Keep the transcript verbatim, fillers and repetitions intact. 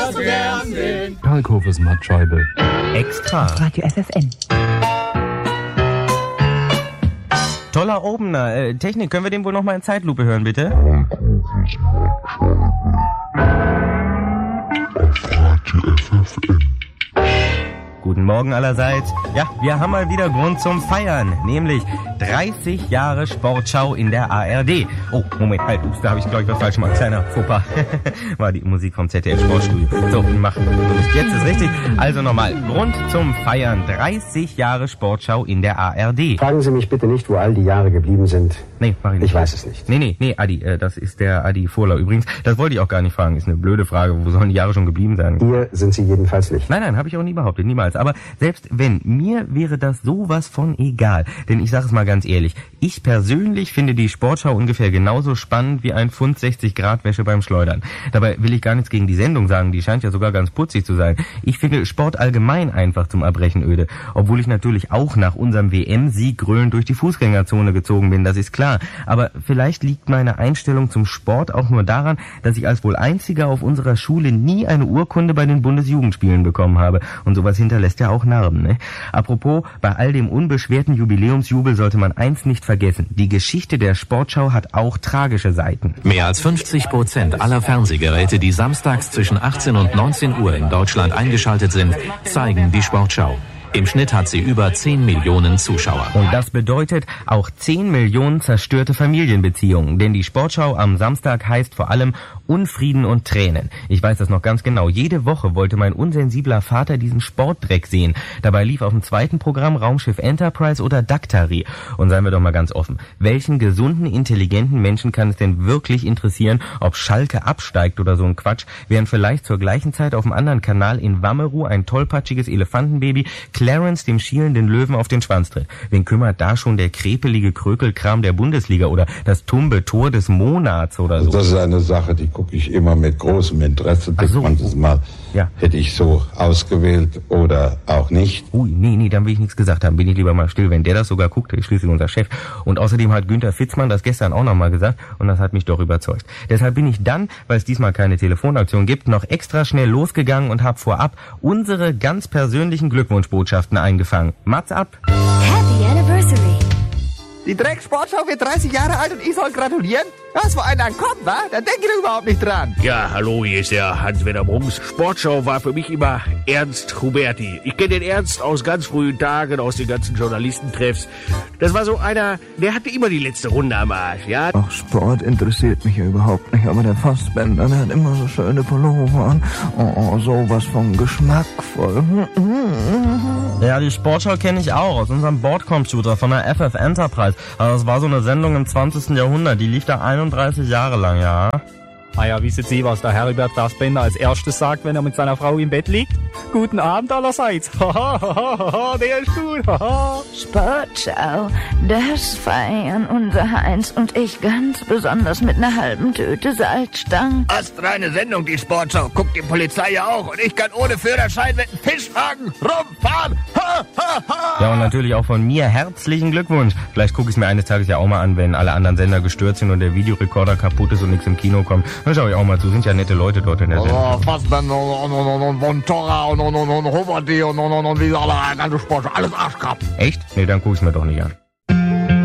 das Fernsehen. Kalkhofes Mattscheibe. Extra. Radio F F N. Toller Opener. Äh, Technik, können wir den wohl nochmal in Zeitlupe hören, bitte? Auf Radio F F N. Guten Morgen allerseits. Ja, wir haben mal wieder Grund zum Feiern, nämlich dreißig Jahre Sportschau in der A R D. Oh, Moment, halt, ups, da habe ich, glaube ich, was falsch gemacht. Kleiner Fauxpas. War die Musik vom Z D F Sportstudio. So, machen wir. Jetzt ist richtig. Also nochmal, Grund zum Feiern. dreißig Jahre Sportschau in der A R D. Fragen Sie mich bitte nicht, wo all die Jahre geblieben sind. Nee, mach ich nicht. Ich weiß es nicht. Nee, nee, nee, Adi, äh, das ist der Adi Vorlau. Übrigens, das wollte ich auch gar nicht fragen. Ist eine blöde Frage. Wo sollen die Jahre schon geblieben sein? Hier sind Sie jedenfalls nicht. Nein, nein, habe ich auch nie behauptet. Niemals. Aber selbst wenn, mir wäre das sowas von egal. Denn ich sage es mal ganz ehrlich, ich persönlich finde die Sportschau ungefähr genauso spannend wie ein Pfund sechzig Grad Wäsche beim Schleudern. Dabei will ich gar nichts gegen die Sendung sagen, die scheint ja sogar ganz putzig zu sein. Ich finde Sport allgemein einfach zum Erbrechen öde. Obwohl ich natürlich auch nach unserem W M-Sieg grölend durch die Fußgängerzone gezogen bin, das ist klar. Aber vielleicht liegt meine Einstellung zum Sport auch nur daran, dass ich als wohl einziger auf unserer Schule nie eine Urkunde bei den Bundesjugendspielen bekommen habe. Und sowas hinterlässt ja auch Narben, ne? Apropos, bei all dem unbeschwerten Jubiläumsjubel sollte man eins nicht vergessen. Die Geschichte der Sportschau hat auch tragische Seiten. Mehr als fünfzig Prozent aller Fernsehgeräte, die samstags zwischen achtzehn und neunzehn Uhr in Deutschland eingeschaltet sind, zeigen die Sportschau. Im Schnitt hat sie über zehn Millionen Zuschauer. Und das bedeutet auch zehn Millionen zerstörte Familienbeziehungen. Denn die Sportschau am Samstag heißt vor allem Unfrieden und Tränen. Ich weiß das noch ganz genau. Jede Woche wollte mein unsensibler Vater diesen Sportdreck sehen. Dabei lief auf dem zweiten Programm Raumschiff Enterprise oder Daktari. Und seien wir doch mal ganz offen. Welchen gesunden, intelligenten Menschen kann es denn wirklich interessieren, ob Schalke absteigt oder so ein Quatsch, während vielleicht zur gleichen Zeit auf dem anderen Kanal in Wammeru ein tollpatschiges Elefantenbaby Clarence dem schielenden Löwen auf den Schwanz tritt. Wen kümmert da schon der krepelige Krökelkram der Bundesliga oder das tumbe Tor des Monats oder so? Das ist eine Sache, die gucke ich immer mit großem Interesse. Ach so. Manches Mal Ja. hätte ich so ausgewählt oder auch nicht. Ui, nee, nee, dann will ich nichts gesagt haben. Bin ich lieber mal still. Wenn der das sogar guckt, ist schließlich unser Chef. Und außerdem hat Günther Fitzmann das gestern auch nochmal gesagt und das hat mich doch überzeugt. Deshalb bin ich dann, weil es diesmal keine Telefonaktion gibt, noch extra schnell losgegangen und habe vorab unsere ganz persönlichen Glückwunschbotschaften eingefangen. Mats ab! Happy Anniversary! Die Drecksportschau wird dreißig Jahre alt und ich soll gratulieren? Was, wo einer kommt, wa? Da denke ich überhaupt nicht dran. Ja, hallo, hier ist der Hans-Werner Brums. Sportschau war für mich immer Ernst Huberti. Ich kenne den Ernst aus ganz frühen Tagen, aus den ganzen Journalistentreffs. Das war so einer, der hatte immer die letzte Runde am Arsch, ja? Ach, Sport interessiert mich ja überhaupt nicht, aber der Fassbender, der hat immer so schöne Pullover an. Oh, sowas von geschmackvoll. Ja, die Sportschau kenne ich auch aus unserem Bordcomputer von der F F Enterprise. Also das war so eine Sendung im zwanzigsten Jahrhundert, die lief da einunddreißig Jahre lang, ja. Ah ja, wissen Sie, was der Herbert Fassbender als erstes sagt, wenn er mit seiner Frau im Bett liegt? Guten Abend allerseits. Hahaha, der ist gut. Sportschau, das feiern unser Heinz und ich ganz besonders mit einer halben Tüte Salzstangen. Astreine Sendung, die Sportschau. Guckt die Polizei ja auch. Und ich kann ohne Führerschein mit einem Fischwagen rumfahren. Ha, ha, ha. Ja, und natürlich auch von mir herzlichen Glückwunsch. Vielleicht gucke ich es mir eines Tages ja auch mal an, wenn alle anderen Sender gestört sind und der Videorekorder kaputt ist und nichts im Kino kommt. Dann schau ich auch mal zu. Sind ja nette Leute dort in der Sendung. Oh, Fassbender und, und, und, und Vontora und, und, und, und Huberti und, und, und, und wie alle ganze Sportschau. Alles Arschkrabben. Echt? Nee, dann guck ich's mir doch nicht an.